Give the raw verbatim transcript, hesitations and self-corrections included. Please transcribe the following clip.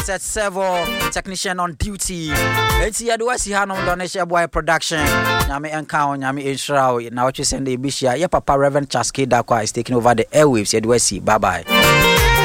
set several technician on duty. It's here do I see Hanom Donation Boy production. Nyame Encounter, Nyame Israel. Now what you send the Bishia, your Papa Reverend Chaske Dakwa is taking over the airwaves. Here do I see. Bye bye.